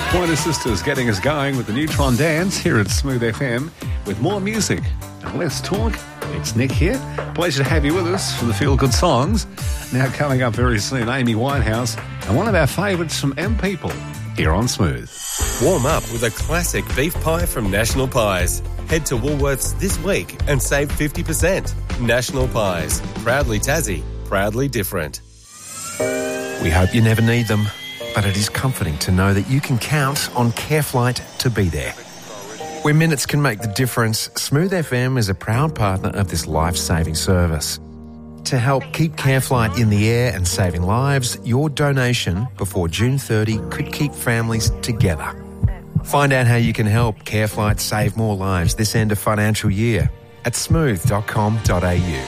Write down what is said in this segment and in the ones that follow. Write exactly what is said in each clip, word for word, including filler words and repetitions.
Pointer Sisters getting us going with the Neutron Dance here at Smooth F M with more music. Now let's talk. It's Nick here. Pleasure to have you with us for the Feel Good songs. Now coming up very soon, Amy Winehouse and one of our favourites from M People here on Smooth. Warm up with a classic beef pie from National Pies. Head to Woolworths this week and save fifty percent. National Pies. Proudly Tassie. Proudly different. We hope you never need them, but it is comforting to know that you can count on CareFlight to be there. Where minutes can make the difference, Smooth F M is a proud partner of this life-saving service. To help keep CareFlight in the air and saving lives, your donation before June thirtieth could keep families together. Find out how you can help CareFlight save more lives this end of financial year at smooth dot com dot a u.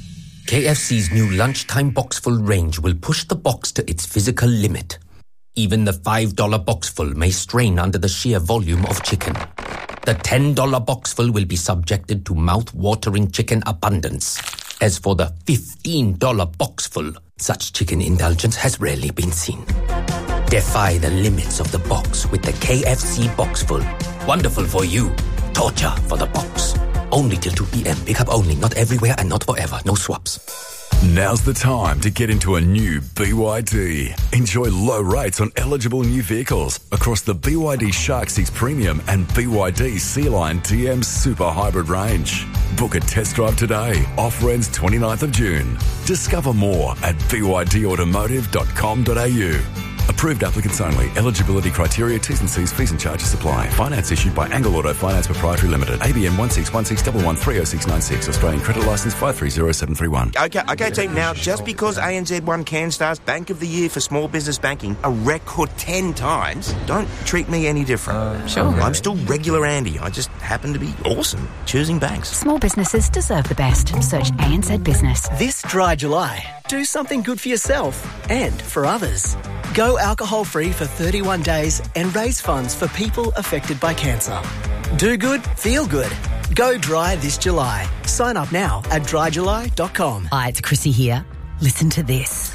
K F C's new lunchtime boxful range will push the box to its physical limit. Even the five dollar boxful may strain under the sheer volume of chicken. The ten dollar boxful will be subjected to mouth-watering chicken abundance. As for the fifteen dollar boxful, such chicken indulgence has rarely been seen. Defy the limits of the box with the K F C Boxful. Wonderful for you. Torture for the box. Only till two p.m. Pick up only. Not everywhere and not forever. No swaps. Now's the time to get into a new B Y D. Enjoy low rates on eligible new vehicles across the B Y D Shark six Premium and B Y D Sea-Line D M Super Hybrid range. Book a test drive today. Offer ends twenty-ninth of June. Discover more at b y d automotive dot com dot a u. Approved applicants only. Eligibility criteria, T's and C's, fees and charges apply. Finance issued by Angle Auto Finance Proprietary Limited. A B N one six one six one one three oh six nine six. Australian credit licence five three zero seven three one. Okay, okay, team. Now, just because A N Z won CanStar's Bank of the Year for Small Business Banking a record ten times, don't treat me any different. Uh, sure. I'm still regular Andy. I just happen to be awesome choosing banks. Small businesses deserve the best. Search A N Z Business. This dry July, do something good for yourself and for others. Go alcohol-free for thirty-one days and raise funds for people affected by cancer. Do good, feel good. Go dry this July. Sign up now at dry july dot com. Hi, it's Chrissy here. Listen to this.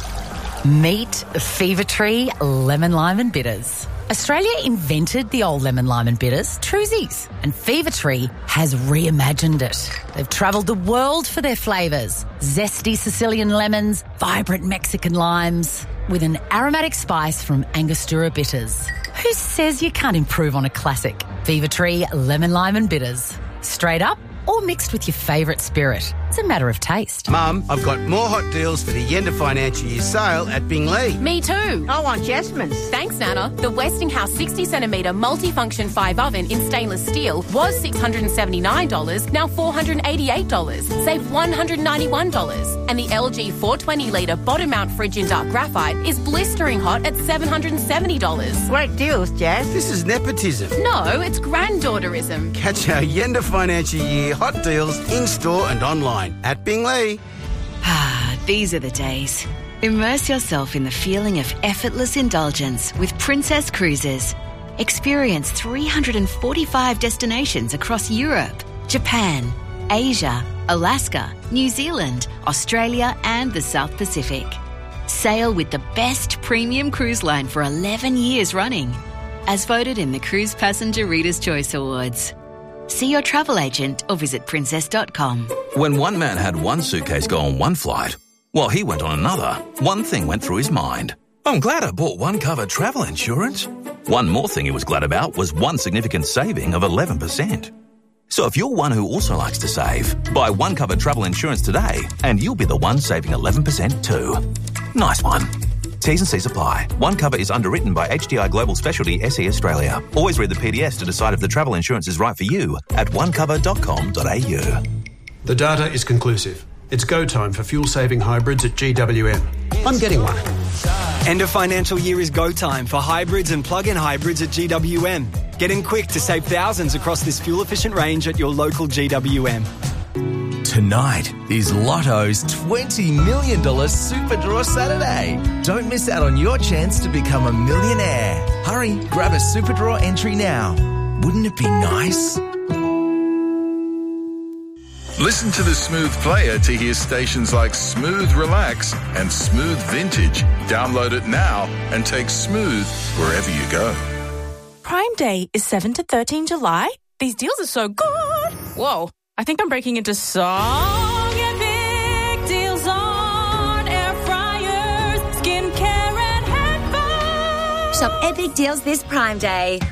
Meet Fever Tree Lemon Lime and Bitters. Australia invented the old lemon lime and bitters, Truzies, and Fever Tree has reimagined it. They've travelled the world for their flavours. Zesty Sicilian lemons, vibrant Mexican limes, with an aromatic spice from Angostura bitters. Who says you can't improve on a classic? Fever Tree Lemon Lime and Bitters. Straight up or mixed with your favourite spirit. It's a matter of taste. Mum, I've got more hot deals for the end of financial year sale at Binglee. Me too. I want Jasmine's. Thanks, Nana. The Westinghouse sixty centimetre multifunction five oven in stainless steel was six hundred seventy-nine dollars, now four hundred eighty-eight dollars. Save one hundred ninety-one dollars. And the L G four hundred twenty litre bottom mount fridge in dark graphite is blistering hot at seven hundred seventy dollars. Great deals, Jazz. This is nepotism. No, it's granddaughterism. Catch our end of financial year hot deals in-store and online at Binglee. Ah, these are the days. Immerse yourself in the feeling of effortless indulgence with Princess Cruises. Experience three hundred forty-five destinations across Europe, Japan, Asia, Alaska, New Zealand, Australia and the South Pacific. Sail with the best premium cruise line for eleven years running, as voted in the Cruise Passenger Reader's Choice Awards. See your travel agent or visit princess dot com. When one man had one suitcase go on one flight, while he went on another, one thing went through his mind. I'm glad I bought One Cover travel insurance. One more thing he was glad about was one significant saving of eleven percent. So if you're one who also likes to save, buy One Cover travel insurance today and you'll be the one saving eleven percent too. Nice one. T's and C's apply. One Cover is underwritten by H D I Global Specialty S E Australia. Always read the P D S to decide if the travel insurance is right for you at one cover dot com dot a u. The data is conclusive. It's go time for fuel-saving hybrids at G W M. I'm getting one. End of financial year is go time for hybrids and plug-in hybrids at G W M. Get in quick to save thousands across this fuel-efficient range at your local G W M. Tonight is Lotto's twenty million dollars Super Draw Saturday. Don't miss out on your chance to become a millionaire. Hurry, grab a Super Draw entry now. Wouldn't it be nice? Listen to the Smooth Player to hear stations like Smooth Relax and Smooth Vintage. Download it now and take Smooth wherever you go. Prime Day is seventh to thirteenth July. These deals are so good. Whoa, I think I'm breaking into song epic deals on air fryers, skincare and headphones. Shop epic deals this Prime Day.